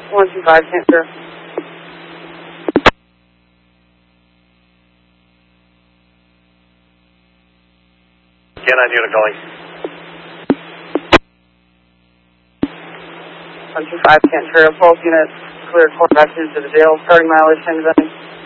125, Cancer. Canine unit calling. 125, Cancer. Pulse unit cleared 4 back into the jail. Starting mileage 10 to